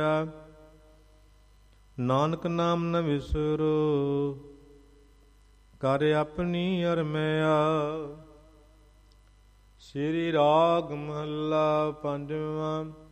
ਨਾਨਕ ਨਾਮ ਨ ਵਿਸਰੋ, ਕਰ ਆਪਣੀ ਅਰਮਿਆ। ਸ੍ਰੀ ਰਾਗ ਮਹੱਲਾ ਪੰਜਵਾਂ।